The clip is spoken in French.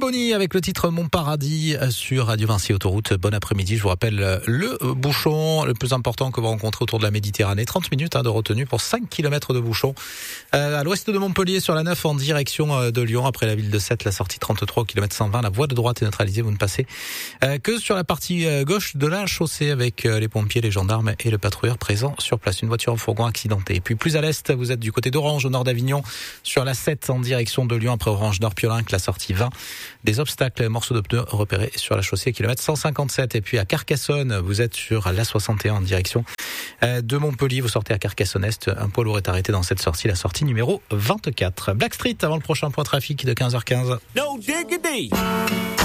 Bonny avec le titre Mon Paradis sur Radio Vinci Autoroute. Bon après-midi, je vous rappelle le bouchon le plus important que vous rencontrez autour de la Méditerranée. 30 minutes de retenue pour 5 km de bouchon. À l'ouest de Montpellier sur la 9 en direction de Lyon. Après la ville de Sète, la sortie 33 au kilomètre 120. La voie de droite est neutralisée, vous ne passez que sur la partie gauche de la chaussée avec les pompiers, les gendarmes et le patrouilleur présent sur place. Une voiture en fourgon accidentée. Et puis plus à l'est, vous êtes du côté d'Orange au nord d'Avignon sur la 7 en direction de Lyon après Orange Nord Piolinc, la sortie 20. Des obstacles, morceaux de pneus repérés sur la chaussée kilomètre 157. Et puis à Carcassonne, vous êtes sur la 61 en direction de Montpellier. Vous sortez à Carcassonne-Est. Un poids lourd est arrêté dans cette sortie, la sortie numéro 24. Blackstreet avant le prochain point trafic de 15h15. No diggity.